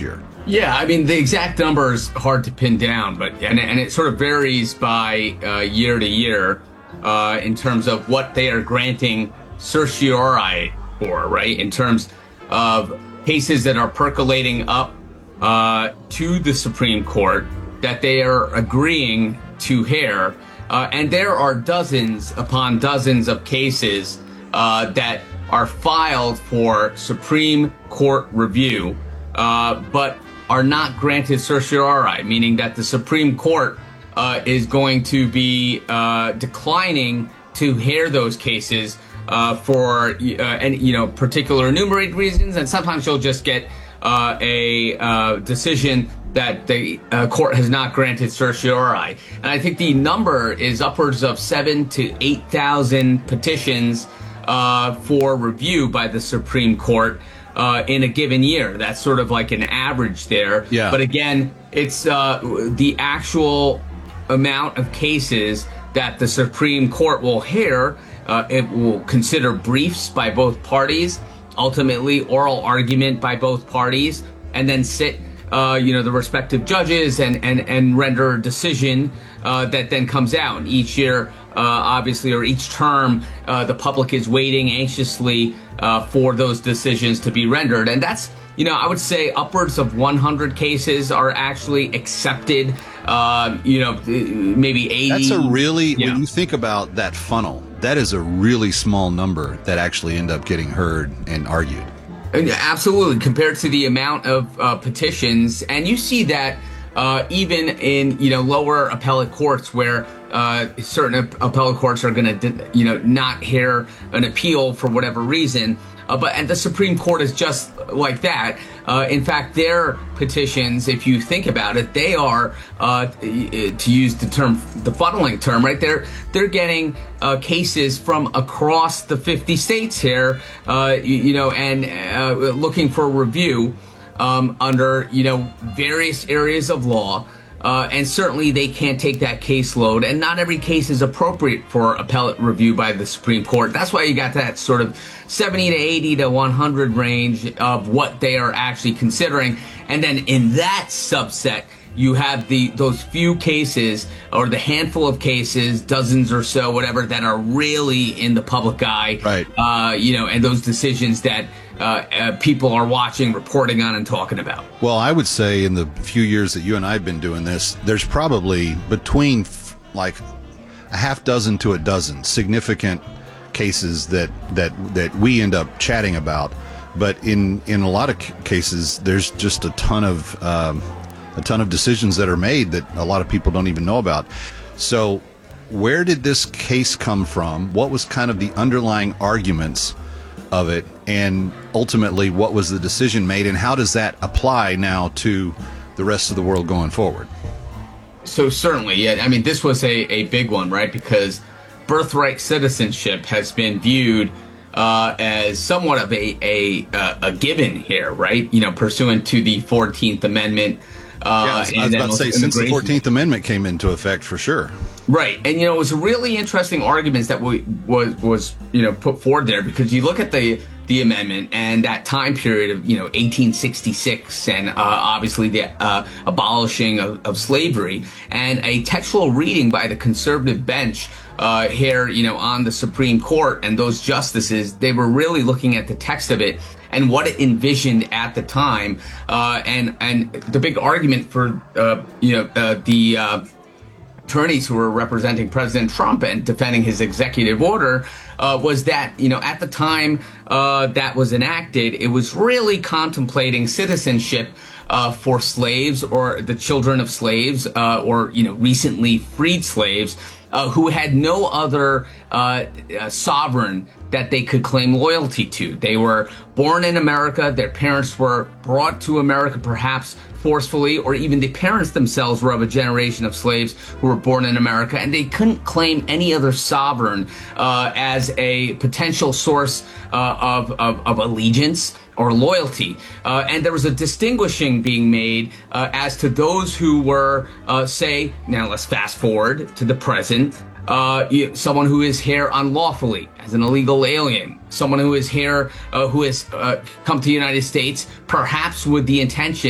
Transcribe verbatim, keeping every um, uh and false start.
year? Yeah, I mean, the exact number is hard to pin down, but and, and it sort of varies by uh, year to year uh, in terms of what they are granting certiorari for, right? In terms of cases that are percolating up uh, to the Supreme Court that they are agreeing to hear. Uh, and there are dozens upon dozens of cases uh, that are filed for Supreme Court review, uh, but are not granted certiorari, meaning that the Supreme Court uh, is going to be uh, declining to hear those cases uh, for uh, any, you know, particular enumerated reasons, and sometimes you'll just get uh, a uh, decision that the uh, court has not granted certiorari. And I think the number is upwards of seven to eight thousand petitions uh, for review by the Supreme Court uh, in a given year. That's sort of like an average there. Yeah. But again, it's uh, the actual amount of cases that the Supreme Court will hear. Uh, it will consider briefs by both parties, ultimately oral argument by both parties, and then sit Uh, you know, the respective judges and, and, and render a decision uh, that then comes out. And each year, uh, obviously, or each term, uh, the public is waiting anxiously uh, for those decisions to be rendered. And that's, you know, I would say upwards of one hundred cases are actually accepted, uh, you know, maybe eighty. That's a really, yeah. when you think about that funnel, that is a really small number that actually end up getting heard and argued. Absolutely, compared to the amount of uh, petitions, and you see that uh, even in you know lower appellate courts, where uh, certain appellate courts are going to you know not hear an appeal for whatever reason, uh, but and the Supreme Court is just like that. Uh, in fact, their petitions, if you think about it, they are uh, to use the term, the funneling term, right? They're they're getting uh, cases from across the fifty states here, uh, you, you know, and uh, looking for review um, under you know various areas of law. Uh, and certainly they can't take that caseload, and not every case is appropriate for appellate review by the Supreme Court. That's why you got that sort of seventy to eighty to one hundred range of what they are actually considering. And then in that subset, you have the those few cases, or the handful of cases, dozens or so, whatever, that are really in the public eye. Right. Uh, you know, and those decisions that uh, uh, people are watching, reporting on, and talking about. Well, I would say in the few years that you and I have been doing this, there's probably between f- like a half dozen to a dozen significant cases that that that we end up chatting about. But in in a lot of c- cases, there's just a ton of um, a ton of decisions that are made that a lot of people don't even know about. So where did this case come from? What was kind of the underlying arguments of it? And ultimately, what was the decision made? And how does that apply now to the rest of the world going forward? So certainly, yeah. I mean, this was a, a big one, right? Because birthright citizenship has been viewed uh, as somewhat of a, a, a given here, right? You know, pursuant to the fourteenth Amendment. Uh, yeah, I was, I was about to say, since the fourteenth Amendment came into effect, for sure. Right. And, you know, it was really interesting arguments that we, was, was, you know, put forward there, because you look at the the amendment and that time period of, you know, eighteen sixty-six and uh, obviously the uh, abolishing of, of slavery, and a textual reading by the conservative bench uh, here, you know, on the Supreme Court, and those justices, they were really looking at the text of it and what it envisioned at the time. Uh, and, and the big argument for, uh, you know, uh, the uh, attorneys who were representing President Trump and defending his executive order uh, was that, you know, at the time uh, that was enacted, it was really contemplating citizenship uh, for slaves or the children of slaves uh, or, you know, recently freed slaves uh, who had no other uh, uh, sovereign that they could claim loyalty to. They were born in America. Their parents were brought to America, perhaps forcefully, or even the parents themselves were of a generation of slaves who were born in America, and they couldn't claim any other sovereign uh, as a potential source uh, of, of, of allegiance or loyalty. Uh, and there was a distinguishing being made uh, as to those who were, uh, say, now let's fast forward to the present, Uh, you, someone who is here unlawfully as an illegal alien, someone who is here, uh, who has uh, come to the United States, perhaps with the intention